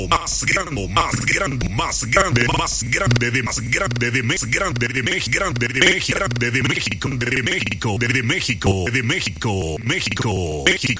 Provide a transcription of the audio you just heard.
más grande, más grande, más grande, más grande, de más grande, de más grande, de México, grande, de México, grande, de México, de México, de México, de México, México, México.